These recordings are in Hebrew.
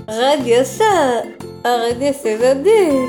רדיו סע, הרדיו סבבי.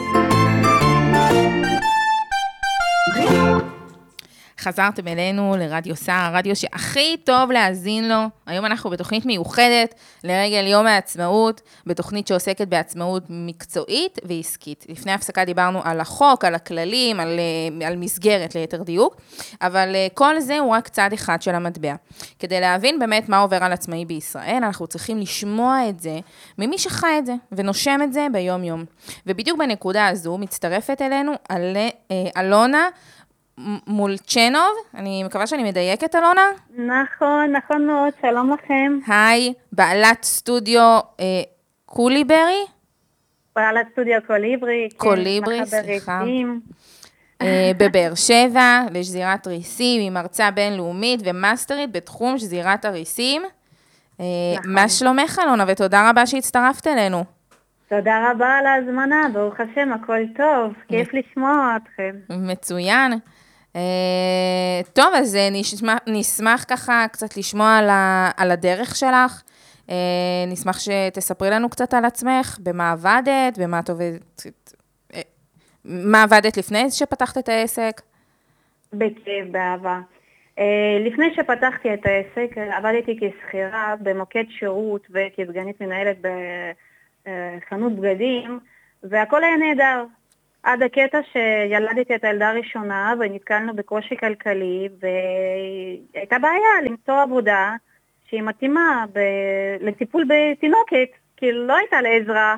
חזרתם אלינו לרדיו סע, הרדיו שהכי טוב להאזין לו. היום אנחנו בתוכנית מיוחדת לרגל יום העצמאות, בתוכנית שעוסקת בעצמאות מקצועית ועסקית. לפני הפסקה דיברנו על החוק, על הכללים, על מסגרת ליתר דיוק, אבל כל זה הוא רק צד אחד של המטבע. כדי להבין באמת מה עובר על עצמאי בישראל, אנחנו צריכים לשמוע את זה ממי שחי את זה ונושם את זה ביום יום. ובדיוק בנקודה הזו מצטרפת אלינו אלונה מולצ'נוב, אני מקווה שאני מדייקת, אלונה. נכון מאוד, שלום לכם. היי, בעלת סטודיו קוליברי? בעלת סטודיו קוליברי. קוליברי, סליחה. בבאר שבע, לשזירת ריסים, היא מרצה בינלאומית ומאסטרית בתחום שזירת הריסים. מה שלומך, אלונה, ותודה רבה שהצטרפת אלינו. תודה רבה על ההזמנה, ברוך השם, הכל טוב, כיף לשמוע אתכם. מצוין. טוב, אז נשמח ככה קצת לשמוע על הדרך שלך, נשמח שתספרי לנו קצת על עצמך, במה עבדת, מה עבדת לפני שפתחת את העסק? בכיף, באהבה. לפני שפתחתי את העסק, עבדתי כשכירה במוקד שירות וכסגנית מנהלת בחנות בגדים, והכל היה נהדר. עד הקטע שילדתי את הילדה הראשונה ונתקלנו בקושי כלכלי, והייתה בעיה למצוא עבודה שהיא מתאימה לטיפול בתינוקת, כי לא הייתה לעזרה.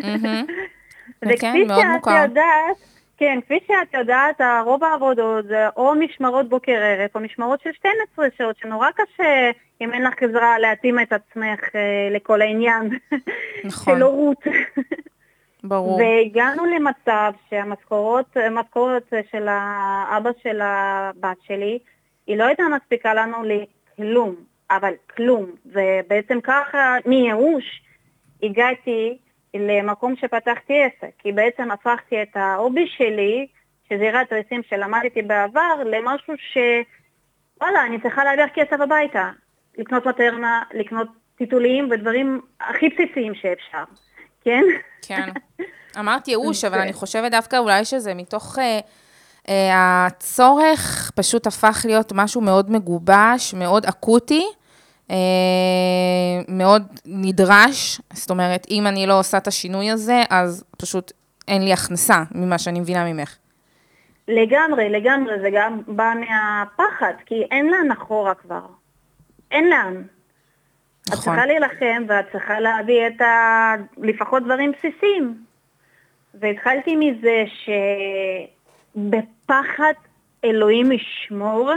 וכפי שאת יודעת, כן, כפי שאת יודעת, רוב העבודות זה או משמרות בוקר ערב, או משמרות של 12 שעות, שנורא קשה אם אין לך עזרה להתאים את עצמך לכל העניין של הורות. ברור. והגענו למצב שהמשכורת של האבא של הבת שלי, היא לא הייתה מספיקה לנו לכלום, אבל כלום. ובעצם ככה, מייאוש, הגעתי למקום שפתחתי עסק, כי בעצם הפכתי את ההובי שלי, שזירת ריסים שלמדתי בעבר, למשהו וואלה, אני צריכה להעביר כסף הביתה, לקנות מטרנה, לקנות טיטולים ודברים הכי בסיסיים שאפשר. כן? כן. אמרתי ייאוש, אבל אני חושבת דווקא אולי שזה מתוך הצורך פשוט הפך להיות משהו מאוד מגובש, מאוד אקוטי, מאוד נדרש. זאת אומרת, אם אני לא עושה את השינוי הזה, אז פשוט אין לי הכנסה ממה שאני מבינה ממך. לגמרי, זה גם בא מהפחד, כי אין לאן אחורה כבר. אין לאן. את צריכה להילחם ואת צריכה להביא את לפחות דברים בסיסיים. והתחלתי מזה שבפחד אלוהים ישמור,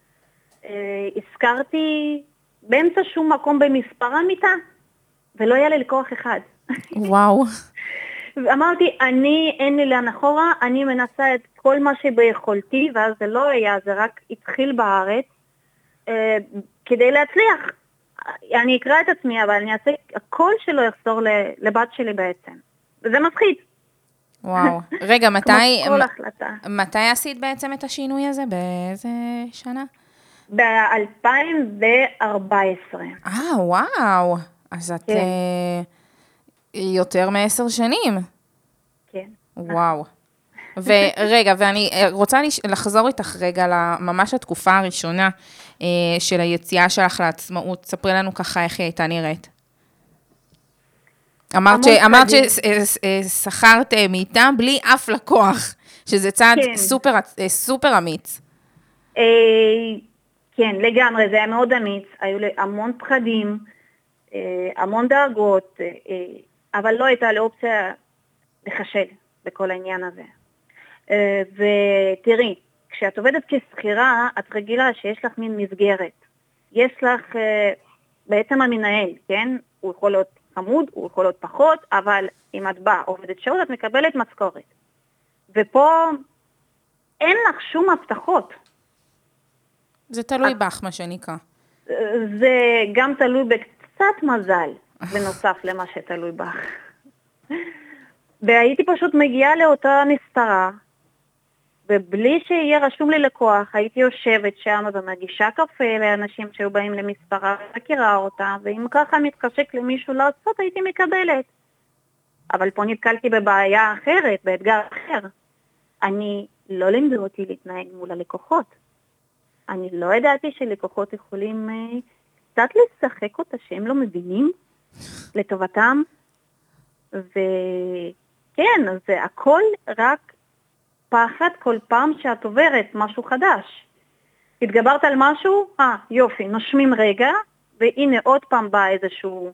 הזכרתי באמצע שום מקום במספר המיטה, ולא היה לי לקוח אחד. וואו. אמרתי, אין לי לאן אחורה, אני מנסה את כל מה שביכולתי, ואז זה לא היה, זה רק התחיל בארץ, כדי להצליח. אני אקרא את עצמי, אבל אני אעשה הכל שלא יחזור לבת שלי בעצם. וזה מפחיד. וואו. רגע, מתי עשית בעצם את השינוי הזה? באיזה שנה? ב-2014. וואו. אז את יותר מ10 שנים. כן. וואו. ורגע, ואני רוצה לחזור איתך רגע לממש התקופה הראשונה של היציאה שלך לעצמאות. ספרי לנו ככה איך היא הייתה נראית. אמרת ששכרת מיטה בלי אף לקוח, שזה צעד סופר אמיץ. כן, לגמרי, זה היה מאוד אמיץ. היו לי המון פחדים, המון דאגות, אבל לא הייתה לי אופציה לחשל בכל העניין הזה. ותראי, כשאת עובדת כשכירה, את רגילה שיש לך מין מסגרת. יש לך בעצם המנהל, כן? הוא יכול להיות חמוד, הוא יכול להיות פחות, אבל אם את באה, עובדת שעות, את מקבלת משכורת. ופה אין לך שום הבטחות. זה תלוי בך, מה שנקרא. זה גם תלוי בקצת מזל, בנוסף למה שתלוי בך. והייתי פשוט מגיעה לאותה מסתרה, ובלי שיהיה רשום לי לקוח, הייתי יושבת שם ומגישה קפה לאנשים שהיו באים למספרה, מכירה אותה, ואם ככה מתחשק למישהו לעשות, הייתי מקבלת. אבל פה נתקלתי בבעיה אחרת, באתגר אחר. אני לא לימדו אותי להתנהג מול הלקוחות. אני לא ידעתי שלקוחות יכולים קצת לשחק אותה שהם לא מבינים לטובתם. וכן, אז זה הכל רק פחד כל פעם שאת עוברת משהו חדש. התגברת על משהו, יופי, נושמים רגע, והנה עוד פעם בא איזשהו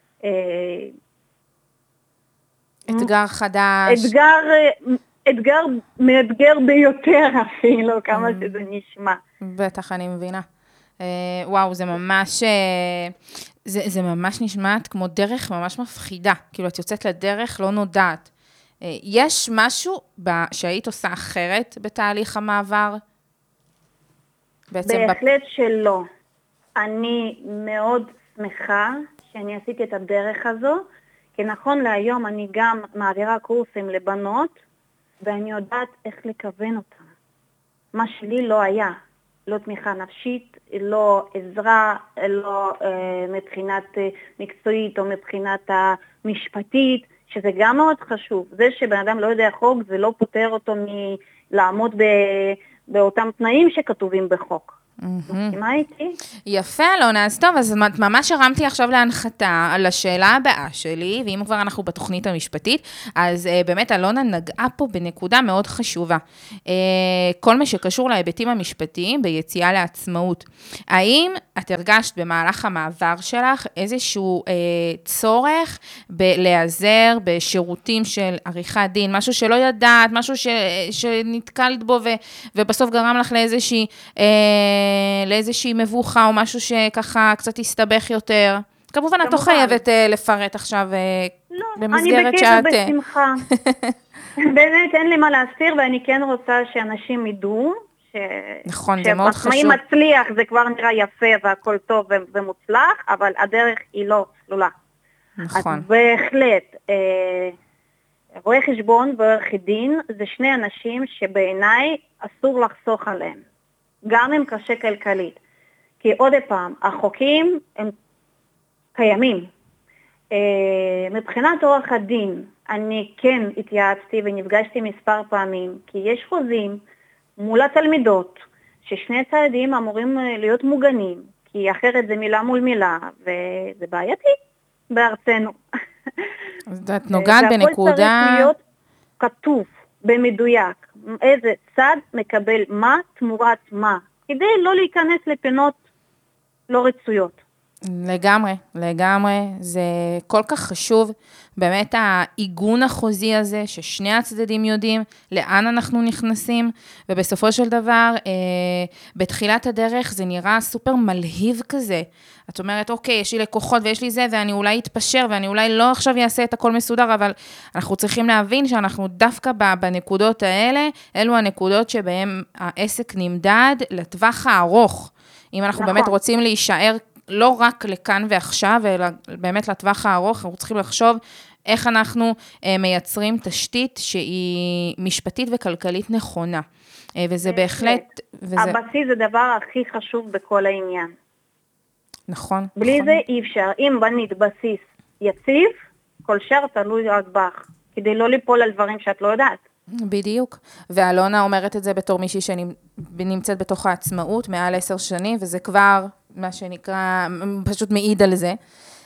אתגר חדש. אתגר מאתגר ביותר אפילו, כמה שזה נשמע. בטח, אני מבינה. וואו, זה ממש, זה ממש נשמעת כמו דרך ממש מפחידה. כאילו, את יוצאת לדרך לא נודעת. יש משהו שהיית עושה אחרת בתהליך המעבר? בהחלט שלא. אני מאוד שמחה שאני עשיתי את הדרך הזו, כי נכון להיום אני גם מעבירה קורסים לבנות, ואני יודעת איך לכוון אותם. מה שלי לא היה. לא תמיכה נפשית, לא עזרה, לא מבחינת מקצועית או מבחינת המשפטית, שזה גם מאוד חשוב. זה שבן אדם לא יודע חוק, זה לא פותר אותו מלעמוד באותם תנאים שכתובים בחוק. מסכימה איתי? יפה, אלונה, אז טוב, אז ממש הרמתי עכשיו להנחתה על השאלה הבאה שלי, ואם כבר אנחנו בתוכנית המשפטית, אז באמת אלונה נגעה פה בנקודה מאוד חשובה. כל מה שקשור להיבטים המשפטיים ביציאה לעצמאות. האם את הרגשת במהלך המעבר שלך איזשהו צורך להיעזר בשירותים של עריכת דין, משהו שלא ידעת, משהו שנתקלת בו ובסוף גרם לך לאיזושהי מבוכה או משהו שככה קצת יסתבך יותר. כמובן, את לא חייבת לפרט עכשיו במסגרת שאת... אני בקטע בשמחה. באמת אין לי מה להסתיר, ואני כן רוצה שאנשים ידעו נכון, זה מאוד חשוב. כשעצמאי מצליח זה כבר נראה יפה והכל טוב ומוצלח, אבל הדרך היא לא סלולה. נכון. אז בהחלט, רואה חשבון ועורכי דין זה שני אנשים שבעיניי אסור לחסוך עליהם. גם הם קשה כלכלית. כי עוד פעם, החוקים הם קיימים. מבחינת עורך הדין, אני כן התייעצתי ונפגשתי מספר פעמים, כי יש חוזים מול התלמידות, ששני צעדים אמורים להיות מוגנים, כי אחרת זה מילה מול מילה, וזה בעייתי בארצנו. אז את נוגעת בנקודה... הכל צריך להיות כתוב במדויק. איזה צד מקבל מה תמורת מה, כדי לא להיכנס לפינות לא רצויות. לגמרי, לגמרי, זה כל כך חשוב, באמת העיגון החוזי הזה, ששני הצדדים יודעים לאן אנחנו נכנסים, ובסופו של דבר, בתחילת הדרך זה נראה סופר מלהיב כזה. את אומרת, אוקיי, יש לי לקוחות ויש לי זה, ואני אולי אתפשר, ואני אולי לא עכשיו אעשה את הכל מסודר, אבל אנחנו צריכים להבין שאנחנו דווקא בנקודות האלה, אלו הנקודות שבהן העסק נמדד לטווח הארוך. אם אנחנו באמת רוצים להישאר לא רק לכאן ועכשיו, אלא באמת לטווח הארוך, אנחנו צריכים לחשוב איך אנחנו מייצרים תשתית שהיא משפטית וכלכלית נכונה. וזה בהחלט... הבסיס זה דבר הכי חשוב בכל העניין. נכון. בלי זה אי אפשר. אם בנית בסיס יציב, כל שאר תלוי רק בך, כדי לא ליפול על דברים שאת לא יודעת. בדיוק. ואלונה אומרת את זה בתור מישהי שנמצאת בתוך העצמאות מעל 10 שנים, וזה כבר מה שנקרא, פשוט מעיד על זה.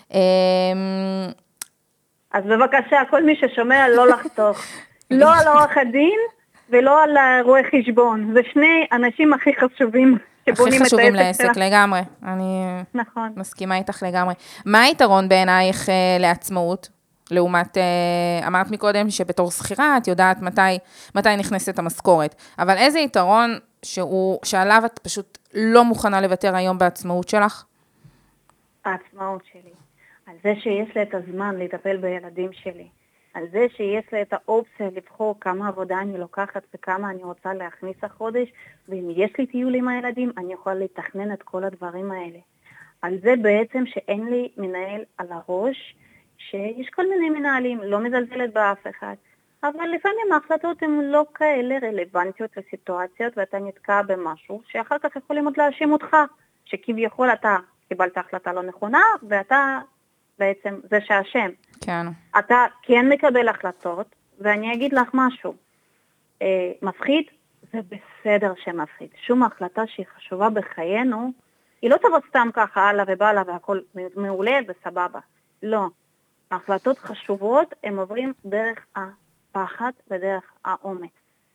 אז בבקשה, כל מי ששומע לא לחתוך. לא על עורך הדין ולא על רואה חשבון. זה שני אנשים הכי חשובים שבונים את העסק. הכי חשובים לעסק, לגמרי. אני מסכימה איתך לגמרי. מה היתרון בעינייך לעצמאות? לעומת, אמרת מקודם שבתור שכירה את יודעת מתי נכנסת המשכורת. אבל איזה יתרון שעליו את פשוט לא מוכנה לוותר היום בעצמאות שלך? העצמאות שלי. על זה שיש לה את הזמן לטפל בילדים שלי. על זה שיש לה את האופציה לבחור כמה עבודה אני לוקחת וכמה אני רוצה להכניס החודש, ואם יש לי טיול עם הילדים, אני יכולה לתכנן את כל הדברים האלה. על זה בעצם שאין לי מנהל על הראש, שיש כל מיני מנהלים, לא מזלזלת באף אחד, אבל לפעמים ההחלטות הן לא כאלה רלוונטיות לסיטואציות, ואתה נתקע במשהו שאחר כך יכולים עוד להאשים אותך, שכביכול אתה קיבלת החלטה לא נכונה, ואתה בעצם, זה שהשם. כן. אתה כן מקבל החלטות, ואני אגיד לך משהו. מפחיד, זה בסדר שמפחיד. שום החלטה שהיא חשובה בחיינו, היא לא תבוא סתם ככה הלאה ובאללה והכל מעולה וסבבה. לא. החלטות חשובות, הם עוברים דרך הפחד ודרך האומץ.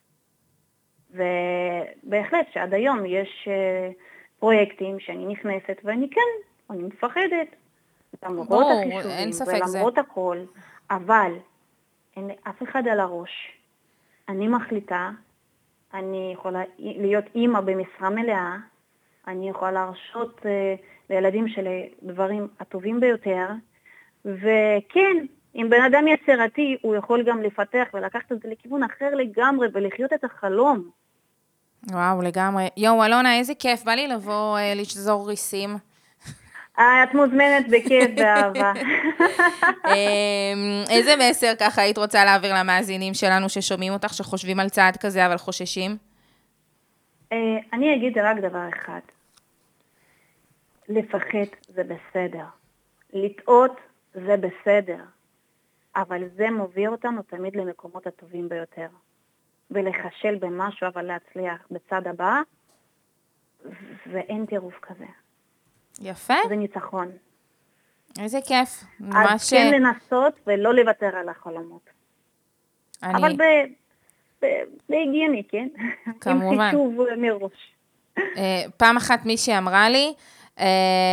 ובהחלט שעד היום יש פרויקטים שאני נכנסת ואני כן, אני מפחדת. למרות החישובים ולמרות הכל, אבל אין אף אחד על הראש. אני מחליטה, אני יכולה להיות אימא במשרה מלאה, אני יכולה להרשות לילדים שלי דברים הטובים ביותר, וכן, אם בן אדם יצירתי, הוא יכול גם לפתח ולקחת את זה לכיוון אחר לגמרי, ולחיות את החלום. וואו, לגמרי. יואו, אלונה, איזה כיף, בא לי לבוא לשזור ריסים. את מוזמנת בכיף, באהבה. איזה מסר ככה היית רוצה להעביר למאזינים שלנו ששומעים אותך, שחושבים על צעד כזה אבל חוששים? אני אגיד רק דבר אחד. לפחד זה בסדר. לטעות זה בסדר. אבל זה מוביל אותנו תמיד למקומות הטובים ביותר. ולחשל במשהו אבל להצליח בצד הבא, ואין טירוף כזה. יפה. זה ניצחון. איזה כיף. אז כן לנסות ולא לוותר על החלומות. אבל בהגיוני, כן? כמובן. עם חישוב מראש. פעם אחת מישהי אמרה לי,